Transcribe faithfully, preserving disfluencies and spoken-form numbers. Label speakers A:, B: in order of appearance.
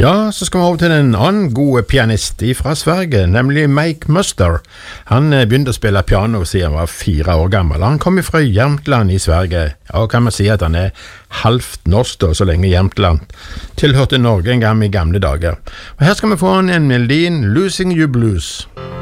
A: Ja, så skal vi over til en annen god pianist fra Sverige, nemlig Mike Muster. Han begynte å spille piano siden han var fire år gammel. Han kom fra Jämtland i Sverige, og kan man si at han er halvt norsk da, så lenge Jämtland tilhørte Norge en gang i gamle dager. Og her skal vi få en melodien Losing You Blues.